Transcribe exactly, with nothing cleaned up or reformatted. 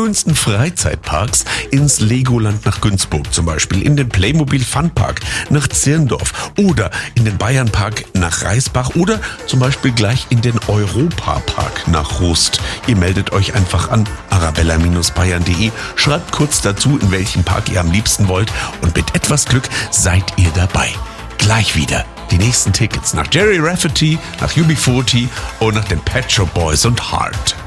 schönsten Freizeitparks ins Legoland nach Günzburg zum Beispiel, in den Playmobil Funpark nach Zirndorf oder in den Bayernpark nach Reisbach oder zum Beispiel gleich in den Europapark nach Rust. Ihr meldet euch einfach an arabella Bindestrich bayern punkt de, schreibt kurz dazu, in welchem Park ihr am liebsten wollt und mit etwas Glück seid ihr dabei. Gleich wieder die nächsten Tickets nach Jerry Rafferty, nach U B vierzig und nach den Pet Shop Boys und Heart.